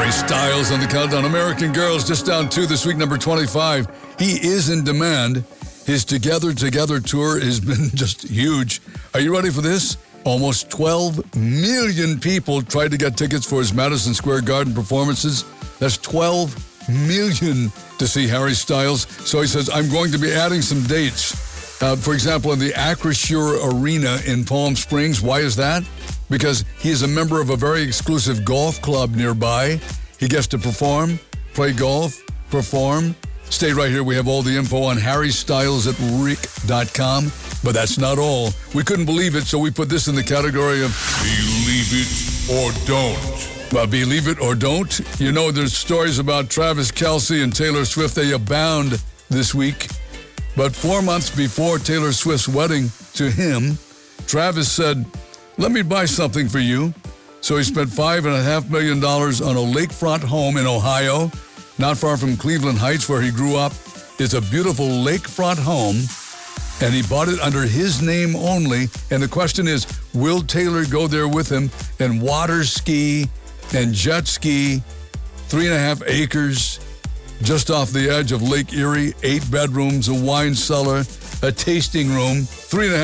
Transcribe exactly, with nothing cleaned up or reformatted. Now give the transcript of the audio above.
Harry Styles on the Countdown. American Girls just down two this week, number twenty-five. He is in demand. His Together Together tour has been just huge. Are you ready for this? Almost twelve million people tried to get tickets for his Madison Square Garden performances. That's twelve million to see Harry Styles. So he says, I'm going to be adding some dates. Uh, for example, in the Acrisure Arena in Palm Springs. Why is that? Because he is a member of a very exclusive golf club nearby. He gets to perform, play golf, perform. Stay right here. We have all the info on harry styles at rick dot com. But that's not all. We couldn't believe it, so we put this in the category of believe it or don't. Well, believe it or don't. You know, there's stories about Travis Kelce and Taylor Swift. They abound this week. But four months before Taylor Swift's wedding to him, Travis said, let me buy something for you. So he spent five and a half million dollars on a lakefront home in Ohio, not far from Cleveland Heights, where he grew up. It's a beautiful lakefront home, and he bought it under his name only. And the question is, will Taylor go there with him and water ski and jet ski? Three and a half acres just off the edge of Lake Erie, eight bedrooms, a wine cellar, a tasting room, three and a half